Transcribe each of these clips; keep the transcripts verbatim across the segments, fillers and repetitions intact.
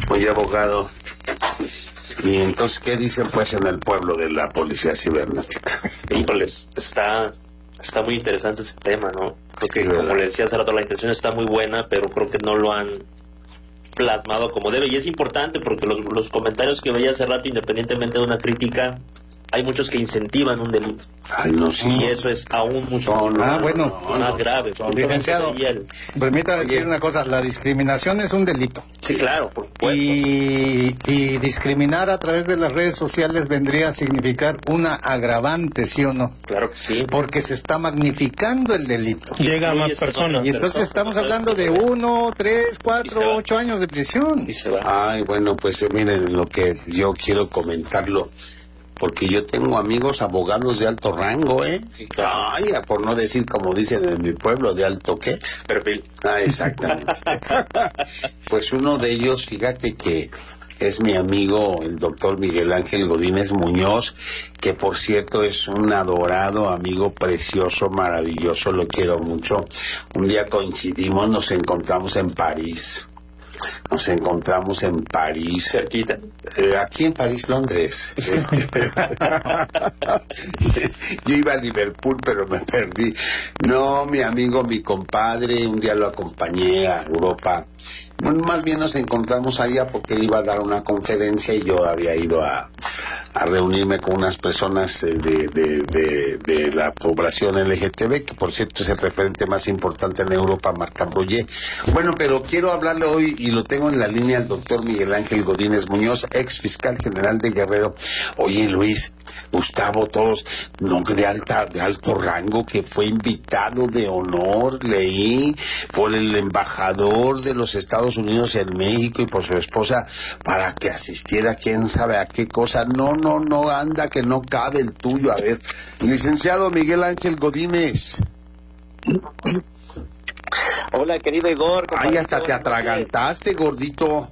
Oye, abogado, y entonces, ¿qué dicen pues en el pueblo de la policía cibernética? Híjoles, está, está muy interesante ese tema, ¿no? Creo que, Sí, como ¿verdad? le decía hace rato, la intención está muy buena, pero creo que no lo han plasmado como debe. Y es importante porque los, los comentarios que veía hace rato, independientemente de una crítica, hay muchos que incentivan un delito. Ay, no, sí. Y eso es aún mucho No, no, Ah, más, bueno. más no, grave. no, licenciado, El- permítame Oye. decir una cosa, la discriminación es un delito. Sí, claro, por supuesto. Y, y discriminar a través de las redes sociales vendría a significar una agravante, ¿sí o no? Claro que sí. Porque se está magnificando el delito. Llega a Incluye más estas personas. otras Y entonces estamos hablando de uno, tres, Y se cuatro, va. ocho años de prisión. Y se va. Ay, bueno, pues eh, miren lo que yo quiero comentarlo, porque yo tengo amigos abogados de alto rango, ¿eh? Sí, claro. Ay, por no decir como dicen en mi pueblo, de alto qué. Perfil. Ah, exactamente. Pues uno de ellos, fíjate que es mi amigo, el doctor Miguel Ángel Godínez Muñoz, que por cierto es un adorado amigo precioso, maravilloso, lo quiero mucho. Un día coincidimos, nos encontramos en París. Nos encontramos en París. Cerquita. Eh, aquí en París, Londres. Este, yo iba a Liverpool, pero me perdí. No, mi amigo, mi compadre, un día lo acompañé a Europa. Bueno, más bien nos encontramos allá porque él iba a dar una conferencia y yo había ido a, a reunirme con unas personas eh, de, de, de, de la población L G T B, que por cierto es el referente más importante en Europa, Marc Ambroyé. Bueno, pero quiero hablarle hoy, y lo tengo en la línea, al doctor Miguel Ángel Godínez Muñoz, ex fiscal general de Guerrero. Oye, Luis, Gustavo, todos, no, de alta, de alto rango, que fue invitado de honor, leí, por el embajador de los Estados Unidos en México y por su esposa, para que asistiera quién sabe a qué cosa. No, no, no, anda que no cabe el tuyo. A ver, licenciado Miguel Ángel Godínez. Hola, querido Igor. Ay, hasta te atragantaste, gordito.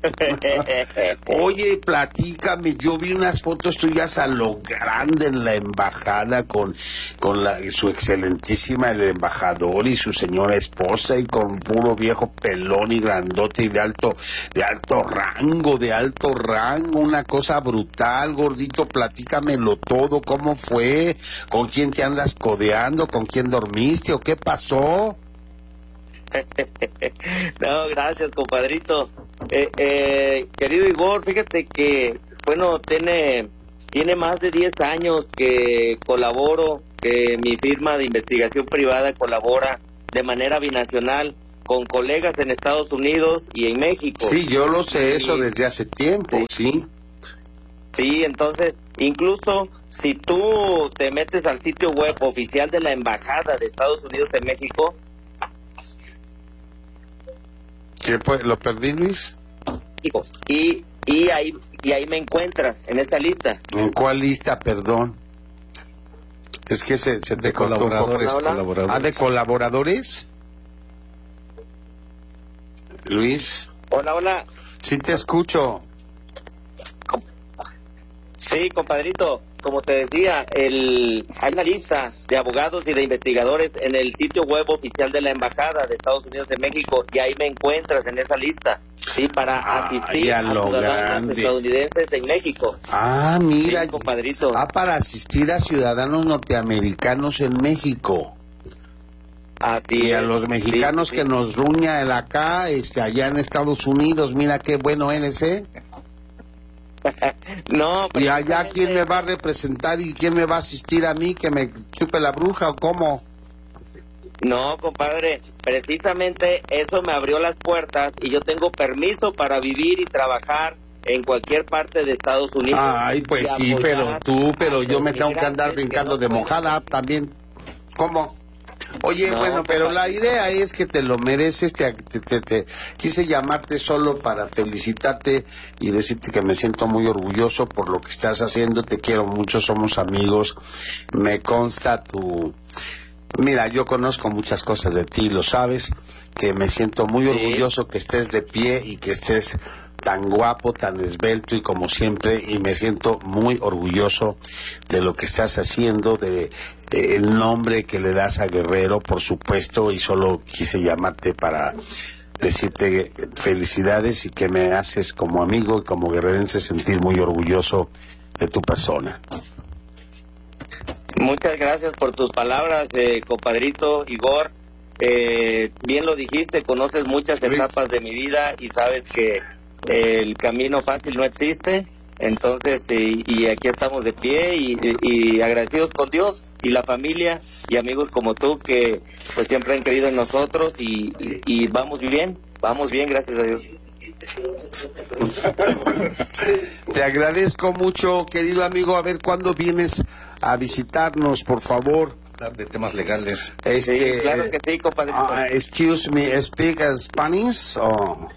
Oye, platícame, yo vi unas fotos tuyas a lo grande en la embajada con, con la, su excelentísima el embajador y su señora esposa, y con puro viejo pelón y grandote y de alto, de alto rango, de alto rango, una cosa brutal, gordito, platícamelo todo, ¿cómo fue? ¿Con quién te andas codeando? ¿Con quién dormiste o qué pasó? No, gracias, compadrito. Eh, eh, querido Igor, fíjate que, bueno, tiene, tiene más de diez años que colaboro, que mi firma de investigación privada colabora de manera binacional con colegas en Estados Unidos y en México. Sí, yo lo sé eso Sí. desde hace tiempo, sí. Sí, entonces, incluso si tú te metes al sitio web oficial de la Embajada de Estados Unidos en México, ¿Qué pues, lo perdí, Luis? y y ahí y ahí me encuentras en esa lista. ¿En cuál lista, perdón? Es que se, se te De cortó un poco. colaboradores, Hola, hola. colaboradores. Ah, ¿de colaboradores? Luis, Hola, hola. sí te escucho. Sí, compadrito, como te decía, el hay una lista de abogados y de investigadores en el sitio web oficial de la Embajada de Estados Unidos en México, y ahí me encuentras en esa lista, sí, para Ay, asistir a a lo ciudadanos grande. estadounidenses en México. Ah, mira. Sí, compadrito. Ah, para asistir a ciudadanos norteamericanos en México. Así Y a es. los mexicanos Sí, que sí. nos ruña el acá, este, allá en Estados Unidos, mira qué bueno eres, ¿eh? No, Y allá, precisamente- ¿quién me va a representar y quién me va a asistir a mí? ¿Que me chupe la bruja o cómo? No, compadre, precisamente eso me abrió las puertas y yo tengo permiso para vivir y trabajar en cualquier parte de Estados Unidos. Ay, pues Y sí, apoyar pero tú, pero a yo los me tengo que andar migrantes brincando no de pueden- mojada también. ¿Cómo? Oye, No, bueno, pero la compadre. idea es que te lo mereces, te, te, te- te- quise llamarte solo para felicitarte y decirte que me siento muy orgulloso por lo que estás haciendo, te quiero mucho, somos amigos, me consta tu... Mira, yo conozco muchas cosas de ti, lo sabes, que me siento muy Sí. orgulloso que estés de pie y que estés tan guapo, tan esbelto y como siempre, y me siento muy orgulloso de lo que estás haciendo, de, de el nombre que le das a Guerrero, por supuesto, y solo quise llamarte para decirte felicidades y que me haces como amigo y como guerrerense sentir muy orgulloso de tu persona. Muchas gracias por tus palabras, eh, compadrito Igor. Eh, bien lo dijiste, conoces muchas etapas de mi vida y sabes que eh, el camino fácil no existe. Entonces, eh, y aquí estamos de pie y, y, y agradecidos con Dios y la familia y amigos como tú que pues siempre han creído en nosotros y, y, y vamos bien, vamos bien, gracias a Dios. Te agradezco mucho, querido amigo. A ver cuándo vienes a visitarnos, por favor. Hablar de temas legales. Este, Sí, claro que sí, compadre. Uh, excuse me, speak Spanish? Oh.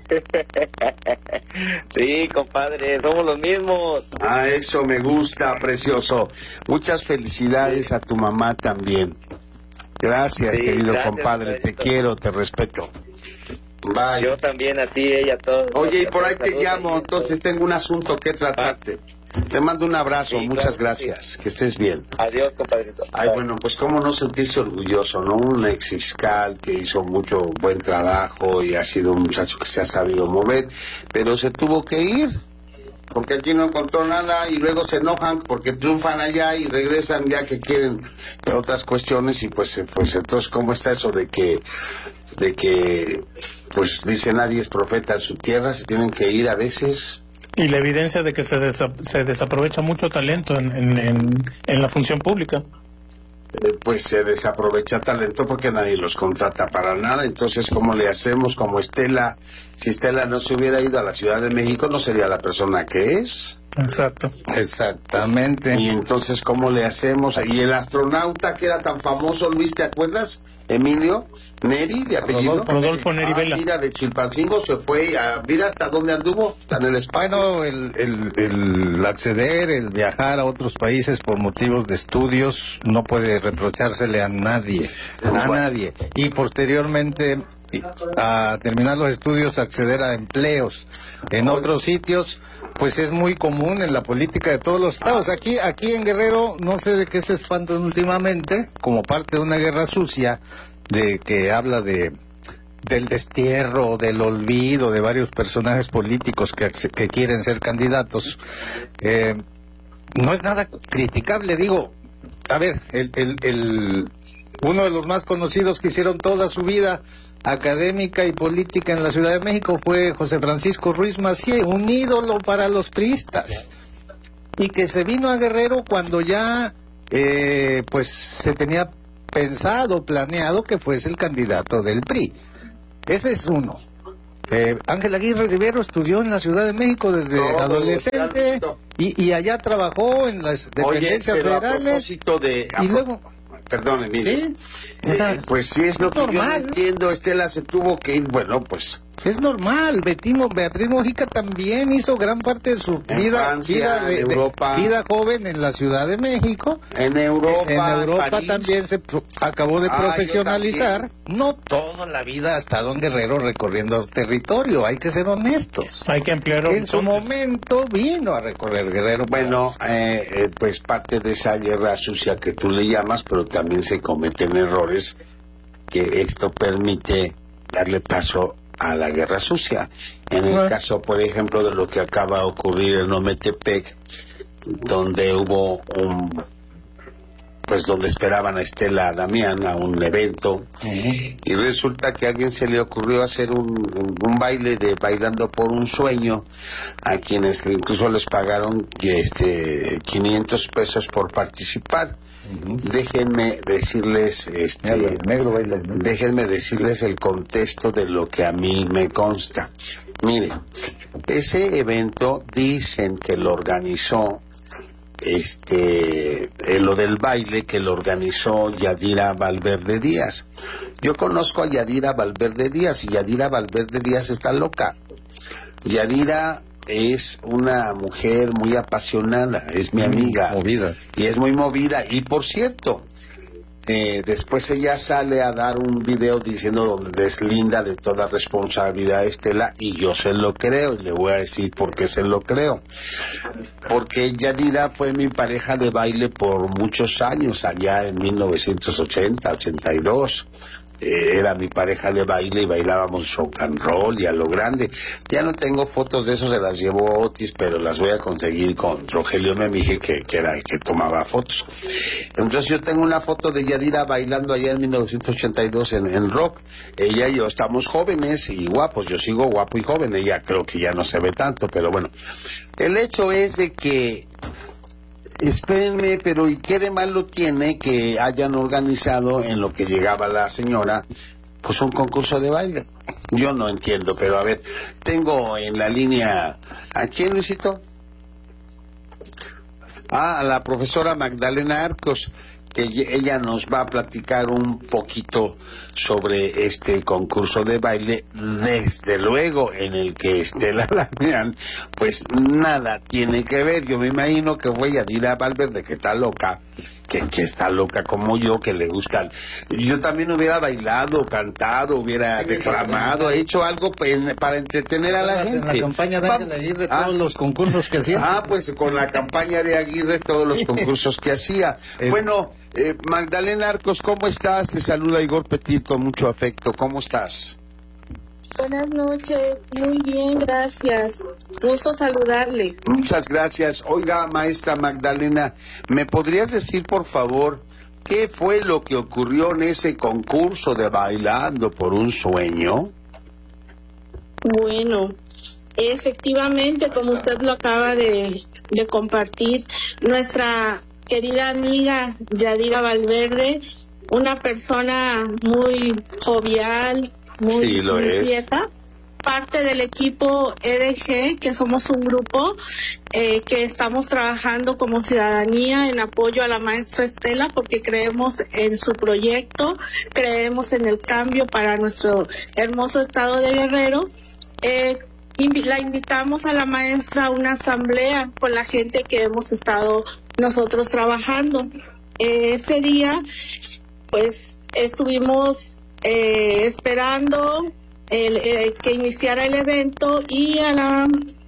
Sí, compadre, somos los mismos. Ah, eso me gusta, precioso. Muchas felicidades a tu mamá también. Gracias, Sí, querido gracias, compadre. Te compadrito. quiero, te respeto. Bye. Yo también a ti, ella, a todos. Oye, y por ahí te Saludos. llamo, entonces tengo un asunto que tratarte. Te mando un abrazo, Sí, muchas claro que gracias, que estés bien. Adiós, compadrito. Ay, bueno, pues cómo no sentirse orgulloso, ¿no? Un ex fiscal que hizo mucho buen trabajo y ha sido un muchacho que se ha sabido mover, pero se tuvo que ir, porque aquí no encontró nada y luego se enojan porque triunfan allá y regresan ya que quieren otras cuestiones y pues, eh, pues entonces, ¿cómo está eso de que, de que, pues dice nadie es profeta en su tierra, se tienen que ir a veces? Y la evidencia de que se, desa- se desaprovecha mucho talento en, en, en, en la función pública. Eh, pues se desaprovecha talento porque nadie los contrata para nada. Entonces, ¿cómo le hacemos? Como Estela, si Estela no se hubiera ido a la Ciudad de México, no sería la persona que es. Exacto. Exactamente. Y entonces, ¿cómo le hacemos? Y el astronauta que era tan famoso, Luis, ¿te acuerdas? Emilio Neri, de apellido. Rodolfo, Rodolfo Neri Ah, Vela. mira, de Chilpancingo se fue, a, mira hasta dónde anduvo, está en el espacio. Bueno, el, el, el acceder, el viajar a otros países por motivos de estudios no puede reprochársele a nadie, a Bueno. nadie. Y posteriormente, a terminar los estudios, acceder a empleos en otros sitios, pues es muy común en la política de todos los estados. Aquí, aquí en Guerrero, no sé de qué se espantan últimamente, como parte de una guerra sucia, de que habla de del destierro, del olvido de varios personajes políticos que, que quieren ser candidatos. Eh, no es nada criticable, digo. A ver, el, el, el, uno de los más conocidos que hicieron toda su vida académica y política en la Ciudad de México fue José Francisco Ruiz Massieu, un ídolo para los priistas, y que se vino a Guerrero cuando ya eh, pues se tenía pensado, planeado que fuese el candidato del P R I. Ese es uno. Eh, Ángel Aguirre Rivero estudió en la Ciudad de México desde No, adolescente no. y, y allá trabajó en las dependencias Oye, pero a federales propósito de... a y pro- luego... Perdón, Emilio. ¿Sí? Eh, pues sí, es lo que yo no normal. entiendo. Estela se tuvo que ir, bueno, pues... Es normal, Betimo, Beatriz Mojica también hizo gran parte de su En vida, Francia, vida, de- en de- Europa. vida joven en la Ciudad de México. En Europa, en Europa París. también se pro- acabó de Ah, yo profesionalizar. No toda la vida ha estado en Guerrero recorriendo territorio, hay que ser honestos. Hay que emplear En su horizontes. momento vino a recorrer Guerrero. Bueno, eh, eh, pues parte de esa guerra sucia que tú le llamas, pero también se cometen errores que esto permite darle paso a la guerra sucia. En el Bueno. caso, por ejemplo, de lo que acaba de ocurrir en Ometepec, donde hubo un... pues donde esperaban a Estela Damián a un evento, y resulta que a alguien se le ocurrió hacer un, un, un baile de Bailando por un Sueño, a quienes incluso les pagaron este quinientos pesos por participar. Déjenme decirles, este, Mira, el negro baila el negro. déjenme decirles el contexto de lo que a mí me consta. Mire, ese evento dicen que lo organizó este eh, lo del baile que lo organizó Yadira Valverde Díaz. Yo conozco a Yadira Valverde Díaz y Yadira Valverde Díaz está loca. Yadira es una mujer muy apasionada, es mi amiga. Movida. Y es muy movida. Y por cierto, eh, después ella sale a dar un video diciendo donde deslinda de toda responsabilidad a Estela, y yo se lo creo, y le voy a decir por qué se lo creo. Porque Yadira fue mi pareja de baile por muchos años, allá en mil novecientos ochenta, ochenta y dos. eh, era mi pareja de baile y bailábamos rock and roll y a lo grande. Ya no tengo fotos de eso, se las llevó Otis, pero las voy a conseguir con Rogelio Memije, que, que era el que tomaba fotos. Entonces yo tengo una foto de Yadira bailando allá en mil novecientos ochenta y dos en, en rock. Ella y yo estamos jóvenes y guapos, yo sigo guapo y joven, ella creo que ya no se ve tanto, pero bueno. El hecho es de que, espérenme, pero ¿y qué de malo tiene que hayan organizado en lo que llegaba la señora, pues un concurso de baile? Yo no entiendo, pero a ver, tengo en la línea, ¿a quién, Luisito? Ah, a la profesora Magdalena Arcos, que ella nos va a platicar un poquito sobre este concurso de baile, desde luego en el que Estela Damián pues nada tiene que ver. Yo me imagino que fue Yadira Valverde, que está loca, que, que está loca como yo, que le gusta. Yo también hubiera bailado, cantado, hubiera declamado, hecho algo para entretener a la gente. En la campaña de Ángel Aguirre, todos ah, los concursos que hacía. Ah, pues con la campaña de Aguirre, todos los concursos que hacía. Eh, bueno, eh, Magdalena Arcos, ¿cómo estás? Te saluda Igor Petit con mucho afecto. ¿Cómo estás? Buenas noches, muy bien, gracias. Gusto saludarle. Muchas gracias. Oiga, maestra Magdalena, ¿me podrías decir, por favor, qué fue lo que ocurrió en ese concurso de Bailando por un Sueño? Bueno, efectivamente, como usted lo acaba de, de compartir, nuestra querida amiga Yadira Valverde, una persona muy jovial, muy, sí, lo muy es. quieta, parte del equipo E D G, que somos un grupo eh, que estamos trabajando como ciudadanía en apoyo a la maestra Estela, porque creemos en su proyecto, creemos en el cambio para nuestro hermoso estado de Guerrero. Eh, invi- la invitamos a la maestra a una asamblea con la gente que hemos estado nosotros trabajando. Eh, ese día, pues, estuvimos eh, esperando el, el, que iniciara el evento, y a la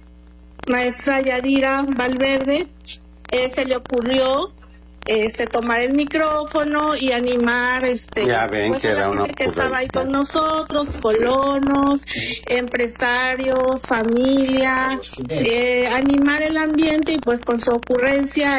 maestra Yadira Valverde eh, se le ocurrió este, tomar el micrófono y animar este, ya ven, pues, que a la era gente una que estaba ahí con nosotros, colonos, empresarios, familia, eh, animar el ambiente, y pues con su ocurrencia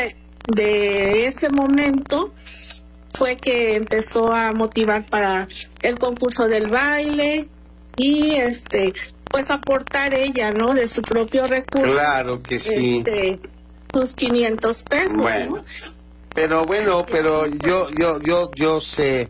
de ese momento fue que empezó a motivar para el concurso del baile y este pues aportar ella, ¿no?, de su propio recurso. Claro que sí. Este, sus quinientos pesos. Bueno, ¿no? pero bueno, pero yo yo yo yo sé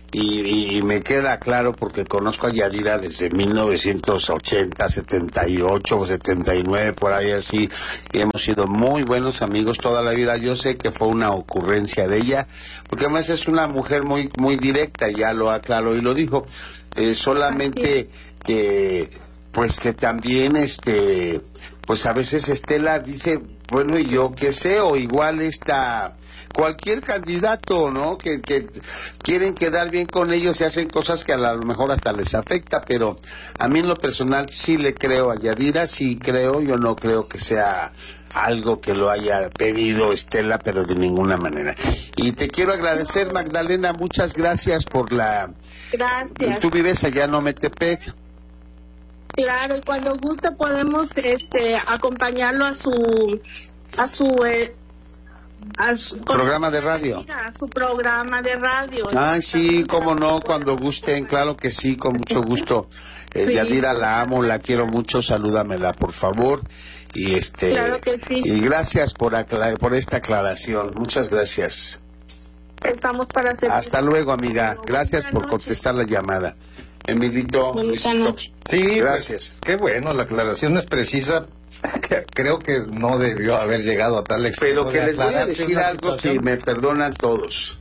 y, y me queda claro porque conozco a Yadira desde mil novecientos ochenta, setenta y ocho, setenta y nueve, por ahí así, y hemos sido muy buenos amigos toda la vida. Yo sé que fue una ocurrencia de ella, porque además es una mujer muy muy directa, ya lo aclaró y lo dijo, eh, solamente que pues que también este pues a veces Estela dice, bueno, y yo qué sé, o igual está cualquier candidato, ¿no?, que, que quieren quedar bien con ellos y hacen cosas que a lo mejor hasta les afecta, pero a mí en lo personal sí le creo a Yadira, sí creo, yo no creo que sea algo que lo haya pedido Estela, pero de ninguna manera. Y te quiero agradecer, Magdalena, muchas gracias por la... Gracias. Tú vives allá en Ometepec. Claro, y cuando guste podemos este acompañarlo a su a su eh, a su programa de radio. A su programa de radio. Ay, sí, cómo no, cuando gusten, claro que sí, con mucho gusto. Eh, sí. Yadira, la amo, la quiero mucho, salúdamela, por favor. Y este claro que sí. Y gracias por acla- por esta aclaración. Muchas gracias. Estamos para servir. Hasta luego, amiga. Gracias por contestar la llamada. Emilito, Luisito. Sí, gracias. Pues, qué bueno, la aclaración es precisa. Creo que no debió haber llegado a tal extremo. Pero que les voy a decir algo, si me perdonan todos.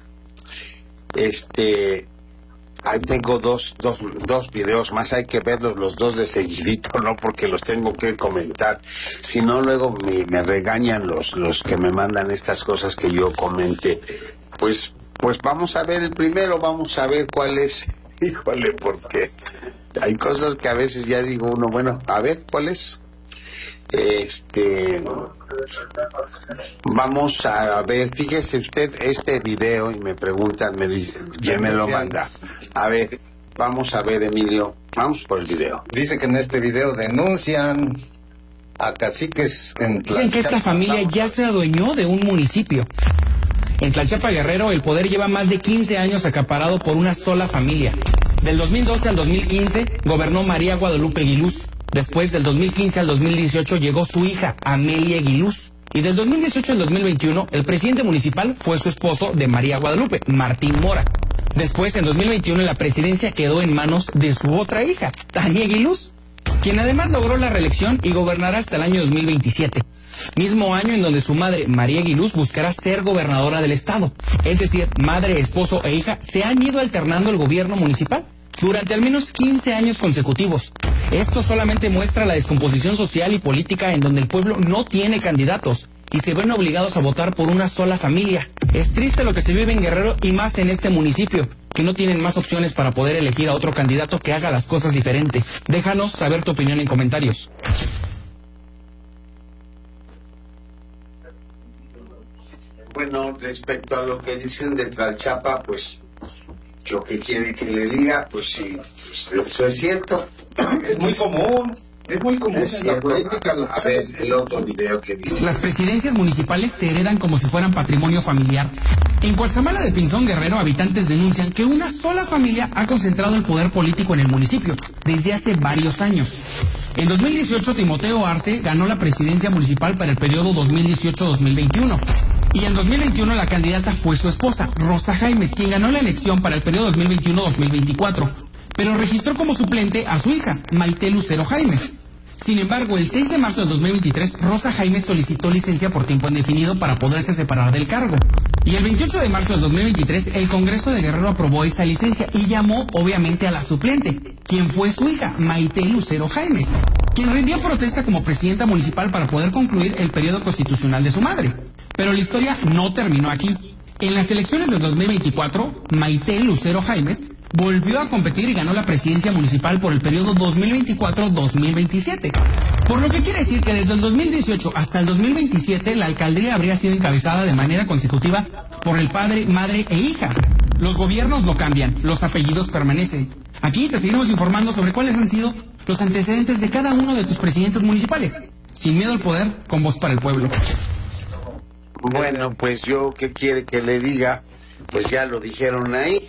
Este, ahí tengo dos, dos, dos videos más, hay que verlos los dos de seguidito, no porque los tengo que comentar, si no luego me, me regañan los, los que me mandan estas cosas que yo comente. Pues, pues vamos a ver el primero, vamos a ver cuál es. Híjole, porque hay cosas que a veces ya digo uno, bueno, a ver, ¿cuál es? Este, vamos a ver, fíjese usted este video y me preguntan, me dice, ¿quién me lo manda? A ver, vamos a ver, Emilio, vamos por el video. Dice que en este video denuncian a caciques en Tlalchapa. Dicen que esta familia ya se adueñó de un municipio. En Tlalchapa, Guerrero, el poder lleva más de quince años acaparado por una sola familia. Del dos mil doce al dos mil quince gobernó María Guadalupe Aguiluz. Después, del dos mil quince al dos mil dieciocho, llegó su hija, Amelia Aguiluz. Y del dos mil dieciocho al dos mil veintiuno, el presidente municipal fue su esposo de María Guadalupe, Martín Mora. Después, en dos mil veintiuno, la presidencia quedó en manos de su otra hija, Tania Aguiluz, quien además logró la reelección y gobernará hasta el año dos mil veintisiete. Mismo año en donde su madre, María Aguiluz, buscará ser gobernadora del estado. Es decir, madre, esposo e hija se han ido alternando el gobierno municipal durante al menos quince años consecutivos. Esto solamente muestra la descomposición social y política en donde el pueblo no tiene candidatos y se ven obligados a votar por una sola familia. Es triste lo que se vive en Guerrero y más en este municipio, que no tienen más opciones para poder elegir a otro candidato que haga las cosas diferente. Déjanos saber tu opinión en comentarios. Bueno, respecto a lo que dicen de Tlalchapa, pues lo que quiere que le diga, pues sí, pues, eso es cierto. Es muy común, es muy común Es en la cierto. política. A ver, el otro video que dice. Las presidencias municipales se heredan como si fueran patrimonio familiar. En Coatzamala de Pinzón, Guerrero, habitantes denuncian que una sola familia ha concentrado el poder político en el municipio desde hace varios años. En dos mil dieciocho, Timoteo Arce ganó la presidencia municipal para el periodo dos mil dieciocho a dos mil veintiuno. Y en dos mil veintiuno la candidata fue su esposa, Rosa Jaimes, quien ganó la elección para el periodo dos mil veintiuno a dos mil veinticuatro, pero registró como suplente a su hija, Maite Lucero Jaimes. Sin embargo, el seis de marzo del dos mil veintitrés, Rosa Jaimes solicitó licencia por tiempo indefinido para poderse separar del cargo. Y el veintiocho de marzo del dos mil veintitrés, el Congreso de Guerrero aprobó esa licencia y llamó, obviamente, a la suplente, quien fue su hija, Maite Lucero Jaimes, quien rindió protesta como presidenta municipal para poder concluir el periodo constitucional de su madre. Pero la historia no terminó aquí. En las elecciones del dos mil veinticuatro, Maite Lucero Jaimes volvió a competir y ganó la presidencia municipal por el periodo dos mil veinticuatro a dos mil veintisiete. Por lo que quiere decir que desde el dos mil dieciocho hasta el dos mil veintisiete la alcaldía habría sido encabezada de manera consecutiva por el padre, madre e hija. Los gobiernos no cambian, los apellidos permanecen. Aquí te seguiremos informando sobre cuáles han sido los antecedentes de cada uno de tus presidentes municipales. Sin miedo al poder, con voz para el pueblo. Bueno, pues yo, ¿qué quiere que le diga? Pues ya lo dijeron ahí.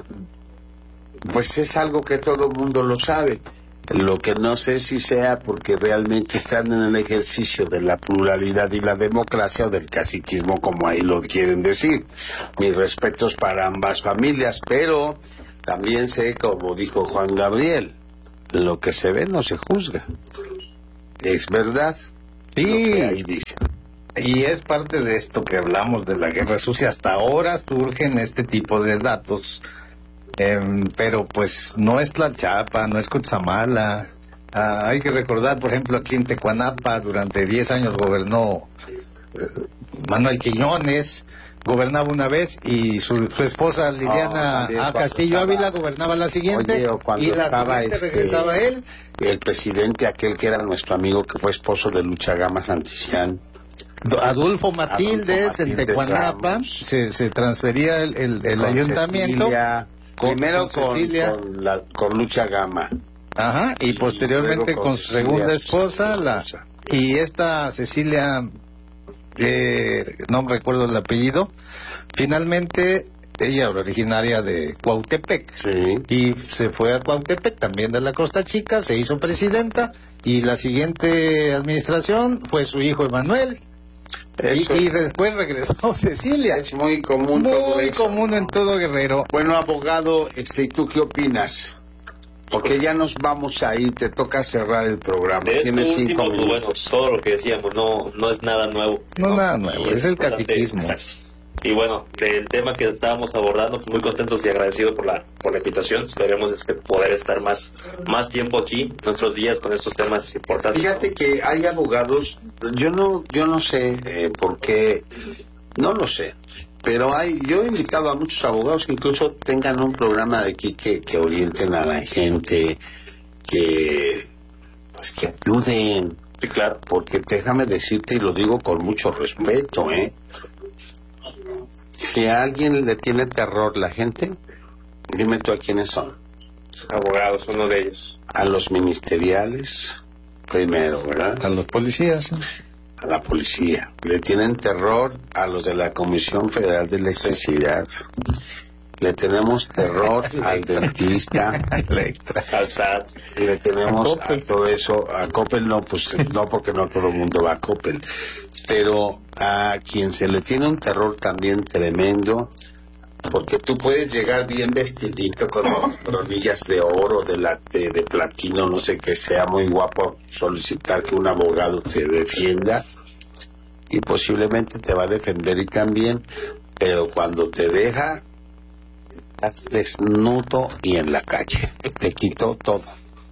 Pues es algo que todo el mundo lo sabe. Lo que no sé si sea porque realmente están en el ejercicio de la pluralidad y la democracia o del caciquismo, como ahí lo quieren decir. Mis respetos para ambas familias, pero también sé, como dijo Juan Gabriel, lo que se ve no se juzga. Es verdad. Sí. Lo que ahí dice. Y es parte de esto que hablamos de la guerra sucia. Hasta ahora surgen este tipo de datos, eh, pero pues no es Tlalchapa, no es Coatzamala. Ah, hay que recordar, por ejemplo, aquí en Tecuanapa durante diez años gobernó eh, Manuel Quiñones, gobernaba una vez, y su, su esposa Liliana Oh, A. Castillo estaba, Ávila gobernaba la siguiente, oye, o cuando y la estaba siguiente este, regresaba él. el presidente aquel que era nuestro amigo, que fue esposo de Lucha Gama Santillán. Adolfo Matildes, Adolfo en Matildes Tecuanapa, Ramos. se, se transfería el, el, el Con ayuntamiento. Cecilia, con- primero con con, Cecilia. con, la, con Lucha Gama. Ajá, y posteriormente luego con con su Cecilia segunda esposa, la Lucha. y esta Cecilia, eh, no recuerdo el apellido, finalmente ella era originaria de Cuautepec, Sí. y se fue a Cuautepec, también de la Costa Chica, se hizo presidenta, y la siguiente administración fue su hijo Emanuel, y, Eso y después regresó Cecilia. es muy común todo Muy eso. común en todo Guerrero. Bueno, abogado, este, ¿y tú qué opinas? Porque ya nos vamos a ir, te toca cerrar el programa. De Tienes esto cinco último, pues bueno, minutos. todo lo que decíamos no, no es nada nuevo. No, nada nuevo, Y es el importante- caciquismo. Exacto. Y bueno, del tema que estábamos abordando, muy contentos y agradecidos por la por la invitación. Esperemos este, poder estar más más tiempo aquí, nuestros días, con estos temas importantes. Fíjate que hay abogados, yo no, yo no sé eh, por qué, no lo sé, pero hay, yo he invitado a muchos abogados que incluso tengan un programa de aquí que, que orienten a la gente, que pues que ayuden, Sí, claro. porque déjame decirte, y lo digo con mucho respeto, ¿eh? Si a alguien le tiene terror la gente, Dime tú a quiénes son. Abogados, uno de ellos. A los ministeriales, primero, ¿verdad? A los policías. ¿eh? A la policía. Le tienen terror a los de la Comisión Federal de Electricidad. Le tenemos terror al dentista. Al S A T. Le tenemos a todo eso. A Coppel no, pues no, porque no todo el mundo va a Coppel. Pero a quien se le tiene un terror también tremendo, porque tú puedes llegar bien vestidito con coronillas de oro, de, la, de, de platino, no sé qué, sea muy guapo, solicitar que un abogado te defienda y posiblemente te va a defender y también, pero cuando te deja, estás desnudo y en la calle, te quitó todo.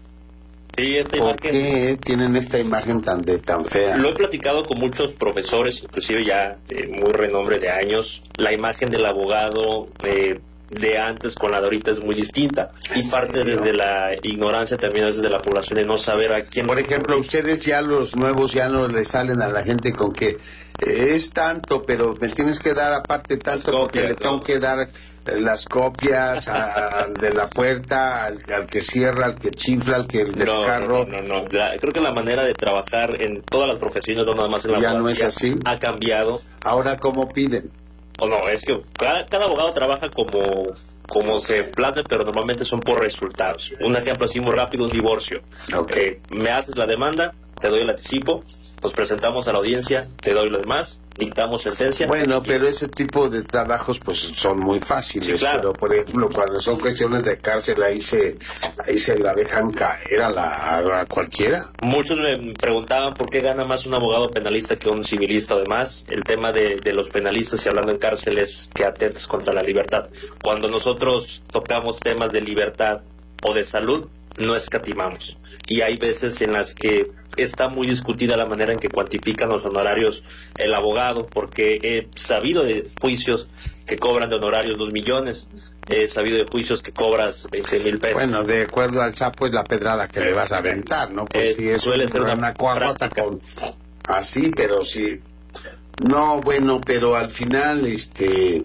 Sí, esta ¿Por imagen, qué tienen esta imagen tan de tan fea? lo he platicado con muchos profesores, inclusive ya de muy renombre de años. La imagen del abogado eh, de antes con la de ahorita es muy distinta. Y parte desde la ignorancia también desde la población de no saber a quién. Por ejemplo, ustedes ya los nuevos ya no le salen a la gente con que eh, es tanto, pero me tienes que dar aparte tanto Las porque copias, le tengo ¿no? que dar eh, las copias a- al de la puerta, al, al que cierra, al que chifla, al que el del No, carro. no, no, no, no. La- creo que la manera de trabajar en todas las profesiones, no nada más en la Ya no abogacía, es así. ha cambiado. Ahora, ¿cómo piden? O no, es que cada, cada abogado trabaja como, como se plasme, pero normalmente son por resultados. Un ejemplo así muy rápido, un divorcio. Ok. Eh, me haces la demanda, te doy el anticipo, nos presentamos a la audiencia, te doy lo demás, dictamos sentencia. Bueno, y- pero ese tipo de trabajos pues son muy fáciles, Sí, claro. pero por ejemplo cuando son cuestiones de cárcel ahí se ahí se la dejan caer a la a, a cualquiera. Muchos me preguntaban por qué gana más un abogado penalista que un civilista o demás. El tema de, de los penalistas y hablando en cárceles que atentas contra la libertad. Cuando nosotros tocamos temas de libertad o de salud, no escatimamos. Y hay veces en las que está muy discutida la manera en que cuantifican los honorarios el abogado, porque he sabido de juicios que cobran de honorarios dos millones, he sabido de juicios que cobras veinte mil pesos. Bueno, de acuerdo al sapo es la pedrada que le vas a aventar, ¿no? Pues Eh, si es suele un ser una renacuajo hasta práctica. con así, pero sí. No, bueno, pero al final, este,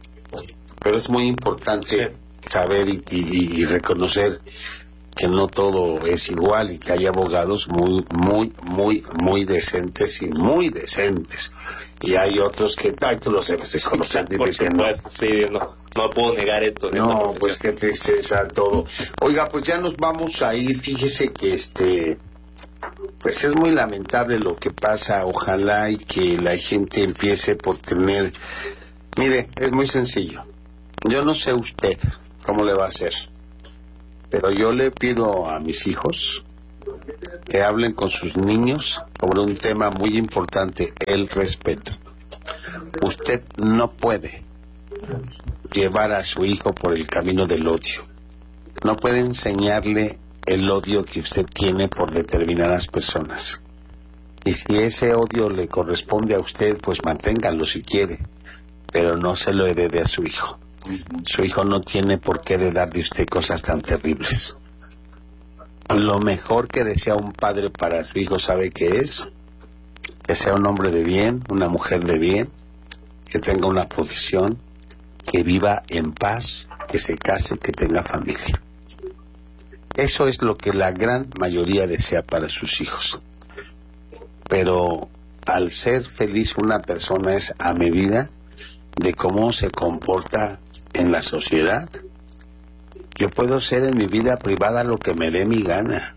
pero es muy importante Sí. saber y, y- y reconocer que no todo es igual y que hay abogados muy, muy, muy, muy decentes y muy decentes. Y hay otros que, ay, tú lo debes de conocer, dile Por que no. supuesto, sí, no, no puedo negar esto. en esta No, profesión. pues qué tristeza todo. Oiga, pues ya nos vamos a ir. Fíjese que este, pues es muy lamentable lo que pasa. Ojalá y que la gente empiece por tener. Mire, es muy sencillo. Yo no sé usted cómo le va a hacer, pero yo le pido a mis hijos que hablen con sus niños sobre un tema muy importante, el respeto. Usted no puede llevar a su hijo por el camino del odio. No puede enseñarle el odio que usted tiene por determinadas personas. Y si ese odio le corresponde a usted, pues manténgalo si quiere, pero no se lo herede a su hijo. Su hijo no tiene por qué heredar de usted cosas tan terribles. Lo mejor que desea un padre para su hijo, ¿sabe qué es? Que sea un hombre de bien, una mujer de bien, que tenga una profesión, que viva en paz, que se case, que tenga familia. Eso es lo que la gran mayoría desea para sus hijos. Pero al ser feliz una persona es a medida de cómo se comporta en la sociedad. Yo puedo ser en mi vida privada lo que me dé mi gana,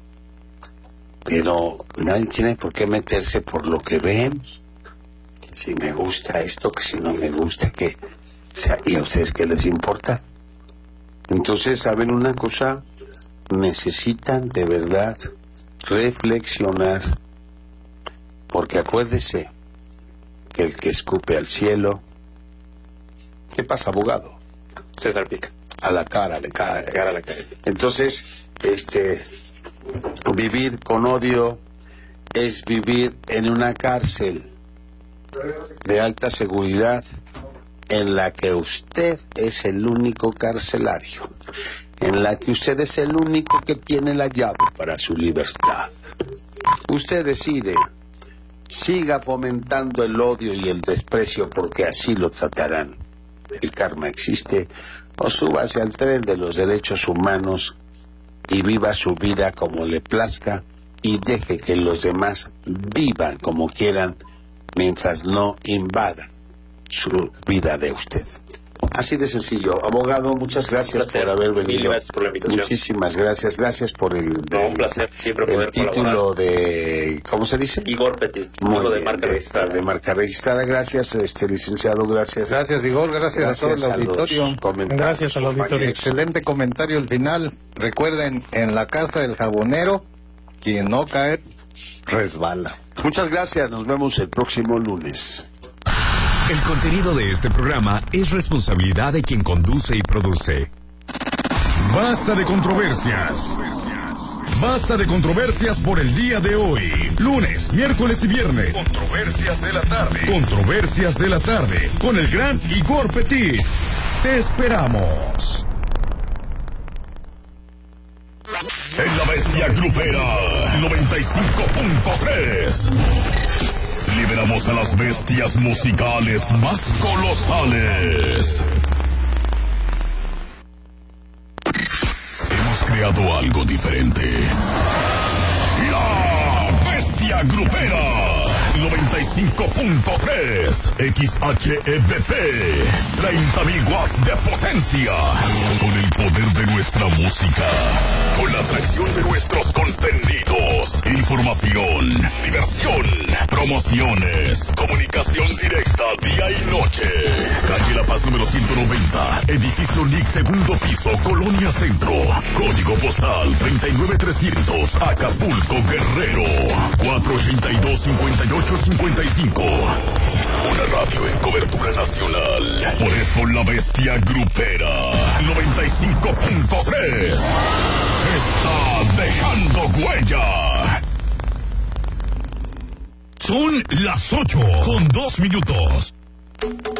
pero nadie tiene por qué meterse por lo que ven. Que si me gusta esto, que si no me gusta, que... O sea, ¿y a ustedes qué les importa? Entonces, ¿saben una cosa? Necesitan de verdad reflexionar, porque acuérdese que el que escupe al cielo... ¿Qué pasa, abogado? Se salpica. A la cara le cae. Cara a la cara. Entonces, este, vivir con odio es vivir en una cárcel de alta seguridad en la que usted es el único carcelario, en la que usted es el único que tiene la llave para su libertad. Usted decide, siga fomentando el odio y el desprecio porque así lo tratarán. El karma existe, o súbase al tren de los derechos humanos y viva su vida como le plazca y deje que los demás vivan como quieran mientras no invadan su vida de usted. Así de sencillo. Abogado, muchas gracias placer. por haber venido. Mil gracias por la invitación. Muchísimas gracias. Gracias por el, No, el- un placer siempre el poder título colaborar. de... ¿Cómo se dice? Igor Petit, Muy uno de bien, marca registrada. De marca registrada. Gracias, este licenciado. Gracias. Gracias, Igor. Gracias, Gracias a todo el a los auditorio. comentarios, Gracias al auditorio. compañeros. Excelente comentario al final. Recuerden, en la casa del jabonero, quien no cae, resbala. Muchas gracias. Nos vemos el próximo lunes. El contenido de este programa es responsabilidad de quien conduce y produce. Basta de controversias. Basta de controversias por el día de hoy. Lunes, miércoles y viernes. Controversias de la tarde. Controversias de la tarde. Con el gran Igor Petit. Te esperamos. En la Bestia Grupera noventa y cinco punto tres. Liberamos a las bestias musicales más colosales. Hemos creado algo diferente. La Bestia Grupera noventa y cinco punto tres X H E B P, treinta mil watts de potencia, con el poder de nuestra música, con la atracción de nuestros contenidos, información, diversión, promociones, comunicación directa día y noche. Calle La Paz número ciento noventa, edificio N I C, segundo piso, Colonia Centro, código postal treinta y nueve trescientos, Acapulco, Guerrero, cuatro ochenta y dos, cincuenta y ocho cincuenta y cinco. Una radio en cobertura nacional. Por eso la Bestia Grupera noventa y cinco punto tres está dejando huella. Son las ocho con dos minutos.